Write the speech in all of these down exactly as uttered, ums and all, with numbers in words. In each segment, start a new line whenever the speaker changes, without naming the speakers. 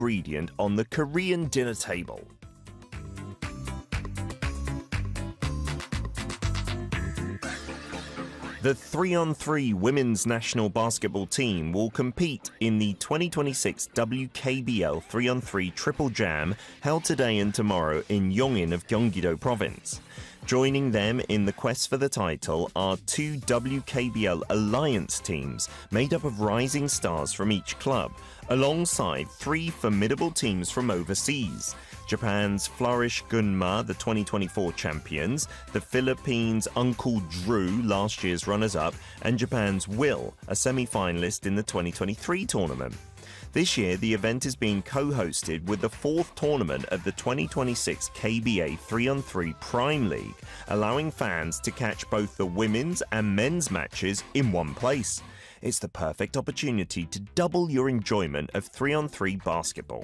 ingredient on the Korean dinner table? The three on three women's national basketball team will compete in the twenty twenty-six W K B L three on three Triple Jam held today and tomorrow in Yongin of Gyeonggi-do Province. Joining them in the quest for the title are two W K B L Alliance teams made up of rising stars from each club, alongside three formidable teams from overseas. Japan's Flourish Gunma, the twenty twenty-four champions, the Philippines' Uncle Drew, last year's runners-up, and Japan's Will, a semi-finalist in the twenty twenty-three tournament. This year, the event is being co-hosted with the fourth tournament of the twenty twenty-six K B A three on three Prime League, allowing fans to catch both the women's and men's matches in one place. It's the perfect opportunity to double your enjoyment of three on three basketball.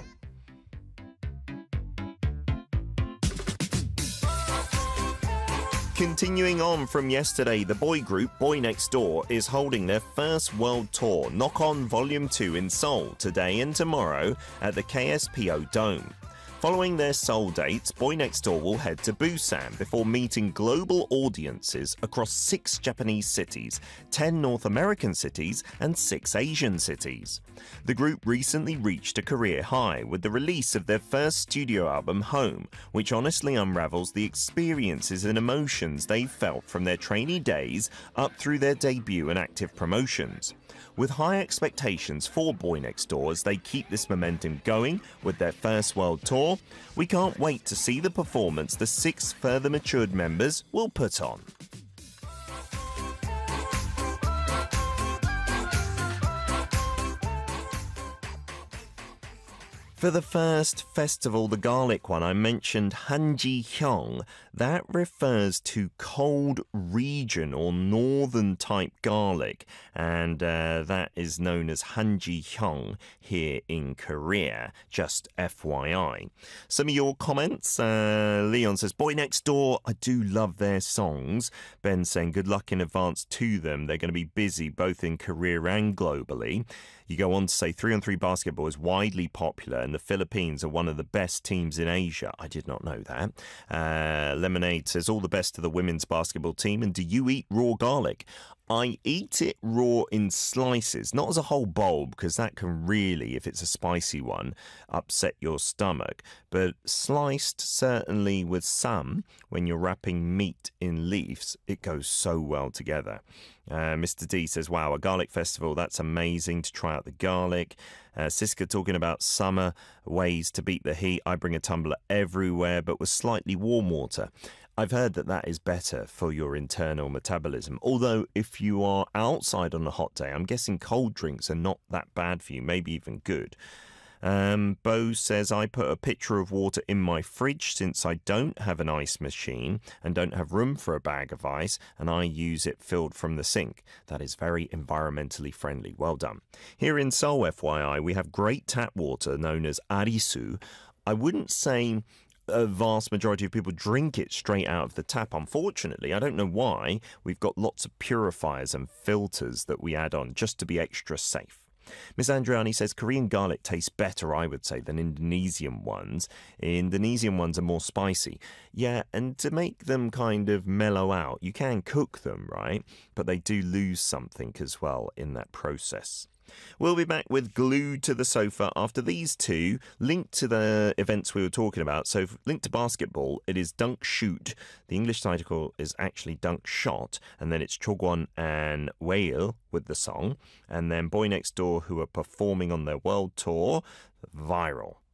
Continuing on from yesterday, the boy group Boy Next Door is holding their first world tour, Knock On Volume two in Seoul, today and tomorrow at the K S P O Dome. Following their Seoul dates, Boy Next Door will head to Busan before meeting global audiences across six Japanese cities, ten North American cities, and six Asian cities. The group recently reached a career high with the release of their first studio album, Home, which honestly unravels the experiences and emotions they felt from their trainee days up through their debut and active promotions. With high expectations for Boy Next Door as they keep this momentum going with their first world tour, we can't wait to see the performance the six further matured members will put on. For the first festival, the garlic one, I mentioned Hanji-hyung. That refers to cold region or northern type garlic, and uh, that is known as Hanji-hyung here in Korea, just F Y I. Some of your comments, uh, Leon says, Boy Next Door, I do love their songs. Ben saying, good luck in advance to them. They're going to be busy both in Korea and globally. You go on to say three on three basketball is widely popular and the Philippines are one of the best teams in Asia. I did not know that. Uh, Lemonade says, all the best to the women's basketball team. And do you eat raw garlic? I eat it raw in slices, not as a whole bowl, because that can really, if it's a spicy one, upset your stomach. But sliced, certainly with some, when you're wrapping meat in leaves, it goes so well together. Uh, Mister D says, wow, a garlic festival, that's amazing to try out the garlic. Uh, Siska talking about summer ways to beat the heat. I bring a tumbler everywhere, but with slightly warm water. I've heard that that is better for your internal metabolism. Although if you are outside on a hot day, I'm guessing cold drinks are not that bad for you, maybe even good. Um, Bo says, I put a pitcher of water in my fridge since I don't have an ice machine and don't have room for a bag of ice, and I use it filled from the sink. That is very environmentally friendly. Well done. Here in Seoul, F Y I, we have great tap water known as arisu. I wouldn't say a vast majority of people drink it straight out of the tap, unfortunately. I don't know why. We've got lots of purifiers and filters that we add on just to be extra safe. Miss Andriani says Korean garlic tastes better, I would say, than Indonesian ones. Indonesian ones are more spicy. Yeah, and to make them kind of mellow out, you can cook them, right? But they do lose something as well in that process. We'll be back with Glued to the Sofa after these two, linked to the events we were talking about. So linked to basketball, it is Dunk Shoot. The English title is actually Dunk Shot, and then it's Chogwon and Whale with the song, and then Boy Next Door, who are performing on their world tour, Viral.